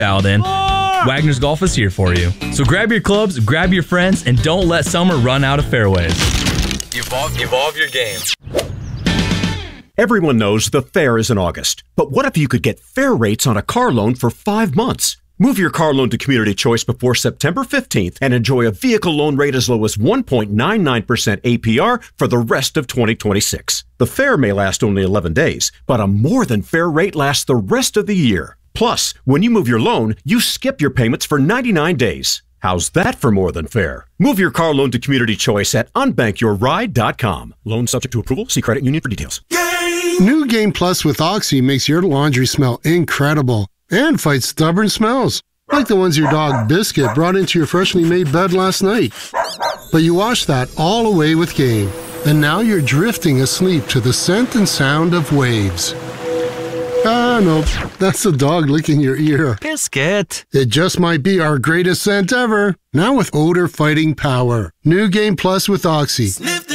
dialed in, Wagner's Golf is here for you. So grab your clubs, grab your friends, and don't let summer run out of fairways. Evolve your game. Everyone knows the fair is in August. But what if you could get fair rates on a car loan for 5 months? Move your car loan to Community Choice before September 15th and enjoy a vehicle loan rate as low as 1.99% APR for the rest of 2026. The fair may last only 11 days, but a more than fair rate lasts the rest of the year. Plus, when you move your loan, you skip your payments for 99 days. How's that for more than fair? Move your car loan to Community Choice at unbankyourride.com. Loan subject to approval. See credit union for details. New Game Plus with Oxy makes your laundry smell incredible and fights stubborn smells, like the ones your dog Biscuit brought into your freshly made bed last night. But you washed that all away with Game, and now you're drifting asleep to the scent and sound of waves. Nope, that's the dog licking your ear. Biscuit. It just might be our greatest scent ever. Now with odor-fighting power. New Game Plus with Oxy.